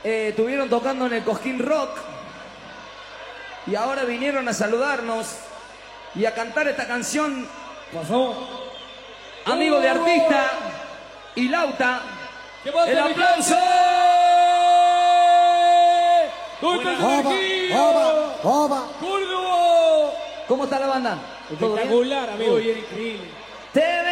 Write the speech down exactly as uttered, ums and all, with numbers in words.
eh, estuvieron tocando en el Cosquín Rock y ahora vinieron a saludarnos y a cantar esta canción. Pasó. Amigo de artista y Lauta. El aplauso. Oba, oba. ¿Cómo está la banda? Espectacular, amigo. Muy bien, increíble. Te